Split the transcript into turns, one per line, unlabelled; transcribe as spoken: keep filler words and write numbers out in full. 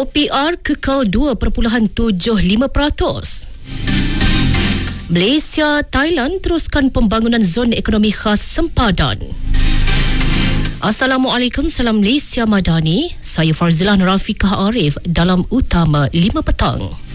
O P R kekal dua perpuluhan tujuh lima peratus. Malaysia, Thailand teruskan pembangunan zon ekonomi khas sempadan. Assalamualaikum, salam Malaysia Madani. Saya Farzilah Rafiqah Arif dalam Utama lima Petang.